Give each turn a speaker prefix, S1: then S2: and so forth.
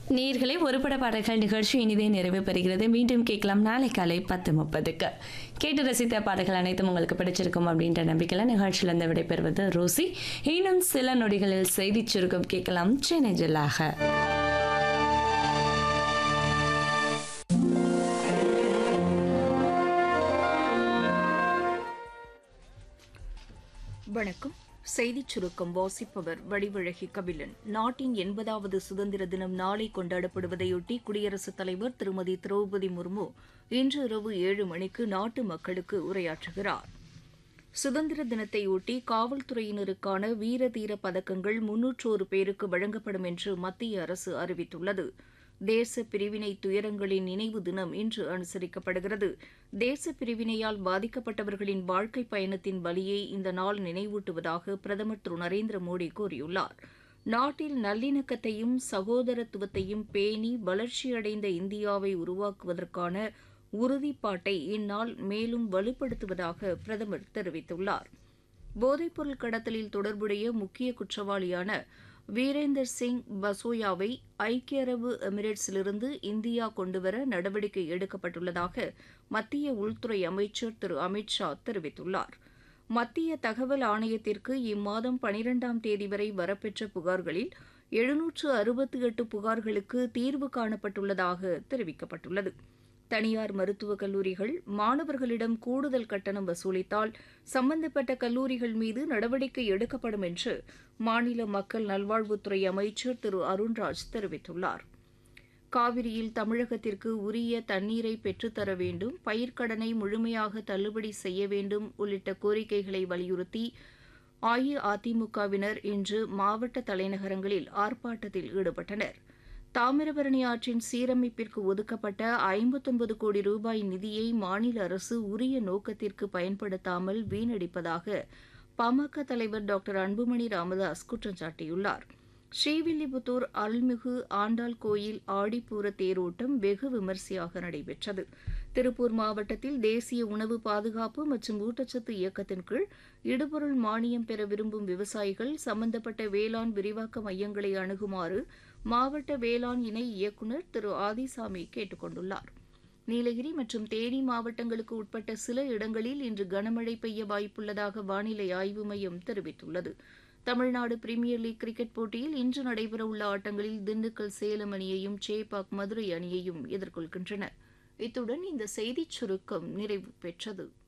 S1: நேயர்களே ஒருபட பாடல்கள் நிகழ்ச்சி இனிதே நிறைவு பெறுகிறது. மீண்டும் கேட்கலாம் நாளை காலை 10:30க்கு. கேட்டு ரசித்த பாடல்கள் அனைத்தும் உங்களுக்கு பிடிச்சிருக்கும் அப்படின்ற நம்பிக்கையில் நிகழ்ச்சியிலிருந்து விடைபெறுவது ரோசி. இன்னும் சில நொடிகளில் செய்தி சுருக்கம் கேட்கலாம் சென்னை ஜில்லாக.
S2: வணக்கம். செய்திச் சுருக்கம் வாசிப்பவர் வடிவழகி கபிலன். நாட்டின் 80வது சுதந்திர தினம் நாளை கொண்டாடப்படுவதையொட்டி குடியரசுத் தலைவர் திருமதி திரௌபதி முர்மு இன்று இரவு 7 மணிக்கு நாட்டு மக்களுக்கு உரையாற்றுகிறார். சுதந்திர தினத்தையொட்டி காவல்துறையினருக்கான வீர தீர பதக்கங்கள் 301 பேருக்கு வழங்கப்படும் என்று மத்திய அரசு அறிவித்துள்ளது. தேச பிரிவினை துயரங்களின் நினைவு தினம் இன்று அனுசரிக்கப்படுகிறது. தேச பிரிவினையால் பாதிக்கப்பட்டவர்களின் வாழ்க்கை பயணத்தின் வலியை இந்த நாள் நினைவூட்டுவதாக பிரதமர் திரு நரேந்திர மோடி கூறியுள்ளார். நாட்டில் நல்லிணக்கத்தையும் சகோதரத்துவத்தையும் பேணி வளர்ச்சியடைந்த இந்தியாவை உருவாக்குவதற்கான உறுதிப்பாட்டை இந்நாள் மேலும் வலுப்படுத்துவதாக பிரதமர் தெரிவித்துள்ளார். போதைப்பொருள் கடத்தலில் தொடர்புடைய முக்கிய குற்றவாளியான வீரேந்தர் சிங் பசோயாவை ஐக்கிய அரபு எமிரேட்ஸிலிருந்து இந்தியா கொண்டுவர நடவடிக்கை எடுக்கப்பட்டுள்ளதாக மத்திய உள்துறை அமைச்சர் திரு அமித் ஷா தெரிவித்துள்ளார். மத்திய தகவல் ஆணையத்திற்கு இம்மாதம் 12ஆம் தேதி வரை வரப்பெற்ற புகார்களில் 768 புகார்களுக்கு தீர்வு காணப்பட்டுள்ளதாக தெரிவிக்கப்பட்டுள்ளது. தனியார் மருத்துவக் கல்லூரிகள் மாணவர்களிடம் கூடுதல் கட்டணம் வசூலித்தால் சம்பந்தப்பட்ட கல்லூரிகள் மீது நடவடிக்கை எடுக்கப்படும் என்று மாநில மக்கள் நல்வாழ்வுத்துறை அமைச்சர் திரு அருண்ராஜ் தெரிவித்துள்ளார். காவிரியில் தமிழகத்திற்கு உரிய தண்ணீரை பெற்றுத்தர வேண்டும், பயிர்க்கடனை முழுமையாக தள்ளுபடி செய்ய வேண்டும் உள்ளிட்ட கோரிக்கைகளை வலியுறுத்தி அஇஅதிமுகவினர் இன்று மாவட்ட தலைநகரங்களில் ஆர்ப்பாட்டத்தில் ஈடுபட்டனர். தாமிரபரணி ஆற்றின் சீரமைப்பிற்கு ஒதுக்கப்பட்ட 59 கோடி ரூபாய் நிதியை மாநில அரசு உரிய நோக்கத்திற்கு பயன்படுத்தாமல் வீணடிப்பதாக பாமக தலைவர் டாக்டர் அன்புமணி ராமதாஸ் குற்றம் சாட்டியுள்ளார். ஸ்ரீவில்லிபுத்தூர் அருள்மிகு ஆண்டாள் கோயில் ஆடிப்பூர தேரோட்டம் வெகு விமரிசையாக நடைபெற்றது. திருப்பூர் மாவட்டத்தில் தேசிய உணவு பாதுகாப்பு மற்றும் ஊட்டச்சத்து இயக்கத்தின் கீழ் இடுபொருள் மானியம் பெற விரும்பும் விவசாயிகள் சம்பந்தப்பட்ட வேளாண் விரிவாக்க மையங்களை அணுகுமாறு மாவட்ட வேளாண் இணை இயக்குநர் திரு ஆதிசாமி கேட்டுக் கொண்டுள்ளார். நீலகிரி மற்றும் தேனி மாவட்டங்களுக்கு உட்பட்ட சில இடங்களில் இன்று கனமழை பெய்ய வாய்ப்புள்ளதாக வானிலை ஆய்வு மையம் தெரிவித்துள்ளது. தமிழ்நாடு பிரீமியர் லீக் கிரிக்கெட் போட்டியில் இன்று நடைபெறவுள்ள ஆட்டங்களில் திண்டுக்கல் சேலம் அணியையும் சேப்பாக் மதுரை அணியையும் எதிர்கொள்கின்றன. இத்துடன் இந்த செய்திச் சுருக்கம் நிறைவு பெற்றது.